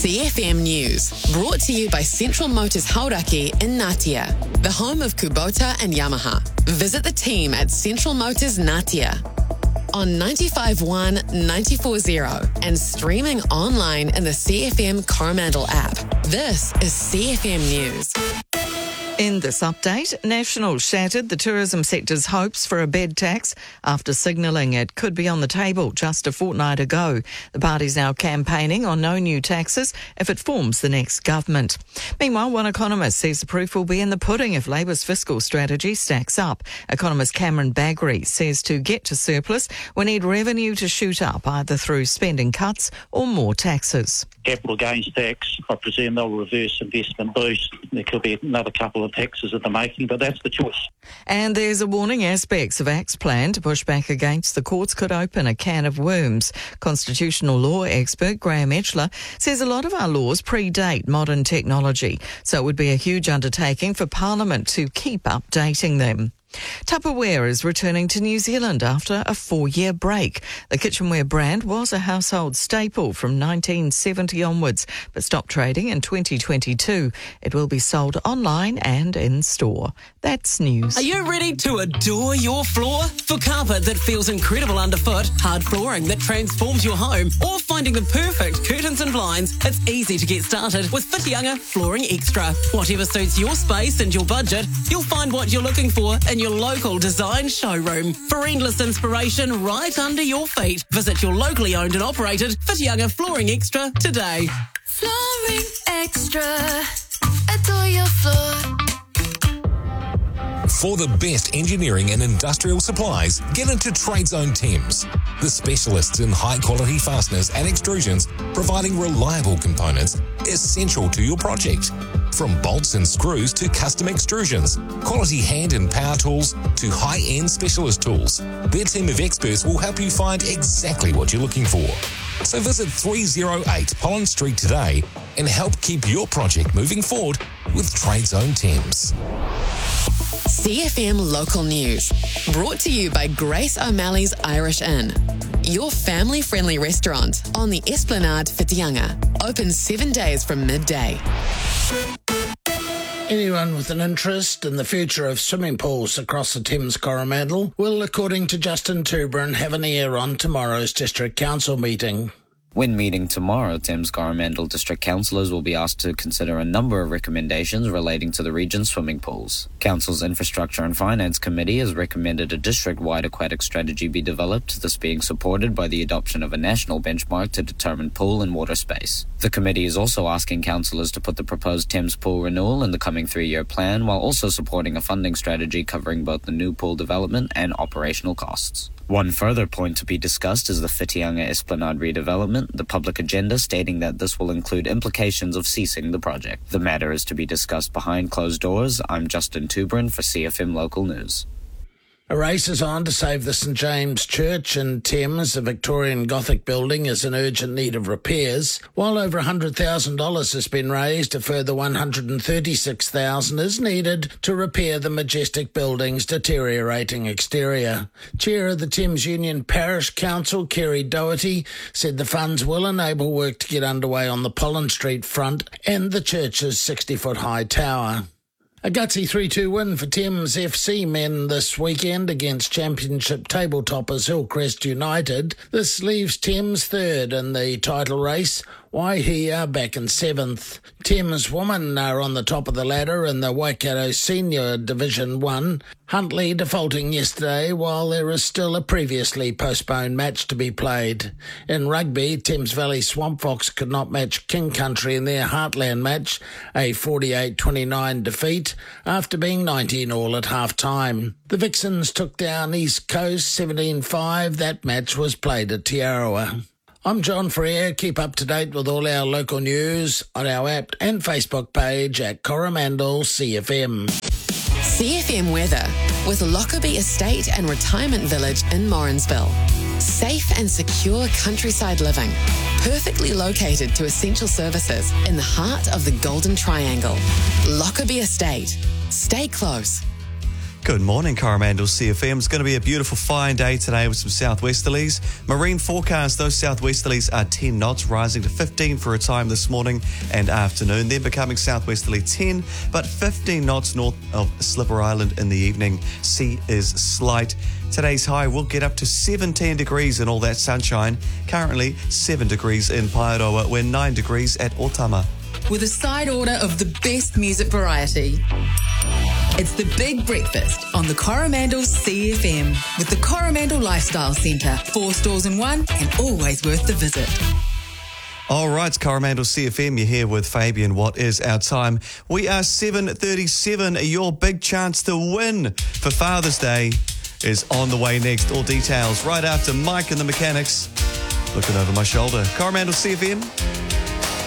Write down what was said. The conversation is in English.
CFM News, brought to you by Central Motors Hauraki in Ngatea, the home of Kubota and Yamaha. Visit the team at Central Motors Ngatea on 95.1, 94.0 and streaming online in the CFM Coromandel app. This is CFM News. In this update, National shattered the tourism sector's hopes for a bed tax after signalling it could be on the table just a fortnight ago. The party's now campaigning on no new taxes if it forms the next government. Meanwhile, one economist says the proof will be in the pudding if Labour's fiscal strategy stacks up. Economist Cameron Baggery says to get to surplus, we need revenue to shoot up either through spending cuts or more taxes. Capital gains tax, I presume they'll reverse investment boost. There could be another couple of taxes at the making, but that's the choice. And there's a warning aspects of ACT's plan to push back against the courts could open a can of worms. Constitutional law expert Graham Etchler says a lot of our laws predate modern technology, so it would be a huge undertaking for Parliament to keep updating them. Tupperware is returning to New Zealand after a 4-year break. The kitchenware brand was a household staple from 1970 onwards, but stopped trading in 2022. It will be sold online and in store. That's news. Are you ready to adore your floor? For carpet that feels incredible underfoot, hard flooring that transforms your home, or finding the perfect curtains and blinds, it's easy to get started with Whitianga Flooring Extra. Whatever suits your space and your budget, you'll find what you're looking for in your local design showroom. For endless inspiration right under your feet, visit your locally owned and operated Whitianga Flooring Extra today. Flooring Extra. Adore your floor. For the best engineering and industrial supplies, get into TradeZone Thames, the specialists in high-quality fasteners and extrusions, providing reliable components essential to your project. From bolts and screws to custom extrusions, quality hand and power tools to high-end specialist tools, their team of experts will help you find exactly what you're looking for. So visit 308 Pollen Street today and help keep your project moving forward with TradeZone Thames. CFM Local News, brought to you by Grace O'Malley's Irish Inn, your family-friendly restaurant on the Esplanade Whitianga, open 7 days from midday. Anyone with an interest in the future of swimming pools across the Thames Coromandel will, according to Justin Tubran, have an ear on tomorrow's District Council meeting. When meeting tomorrow, Thames Coromandel District Councillors will be asked to consider a number of recommendations relating to the region's swimming pools. Council's Infrastructure and Finance Committee has recommended a district-wide aquatic strategy be developed, this being supported by the adoption of a national benchmark to determine pool and water space. The committee is also asking councillors to put the proposed Thames pool renewal in the coming 3-year plan, while also supporting a funding strategy covering both the new pool development and operational costs. One further point to be discussed is the Whitianga Esplanade redevelopment, the public agenda stating that this will include implications of ceasing the project. The matter is to be discussed behind closed doors. I'm Justin Tubran for CFM Local News. A race is on to save the St James Church in Thames. A Victorian Gothic building is in urgent need of repairs. While over $100,000 has been raised, a further $136,000 is needed to repair the majestic building's deteriorating exterior. Chair of the Thames Union Parish Council, Kerry Doherty, said the funds will enable work to get underway on the Pollen Street front and the church's 60-foot-high tower. A gutsy 3-2 win for Thames FC men this weekend against Championship table toppers Hillcrest United. This leaves Thames third in the title race. Waihi are back in 7th. Thames women are on the top of the ladder in the Waikato Senior Division 1. Huntly defaulting yesterday while there is still a previously postponed match to be played. In rugby, Thames Valley Swamp Fox could not match King Country in their Heartland match, a 48-29 defeat after being 19-all at half-time. The Vixens took down East Coast 17-5. That match was played at Te Arawa. I'm John Freer. Keep up to date with all our local news on our app and Facebook page at Coromandel CFM. CFM weather with Lockerbie Estate and Retirement Village in Morrinsville. Safe and secure countryside living, perfectly located to essential services in the heart of the Golden Triangle. Lockerbie Estate. Stay close. Good morning, Coromandel CFM. It's going to be a beautiful, fine day today with some southwesterlies. Marine forecast, those southwesterlies are 10 knots, rising to 15 for a time this morning and afternoon, then becoming southwesterly 10, but 15 knots north of Slipper Island in the evening. Sea is slight. Today's high will get up to 17 degrees in all that sunshine. Currently 7 degrees in Paeroa. We're 9 degrees at Otama. With a side order of the best music variety. It's the Big Breakfast on the Coromandel CFM with the Coromandel Lifestyle Centre. 4 stores in one and always worth the visit. All right, it's Coromandel CFM. You're here with Fabian. What is our time? We are 7:37. Your big chance to win for Father's Day is on the way next. All details right after Mike and the Mechanics. Looking over my shoulder. Coromandel CFM.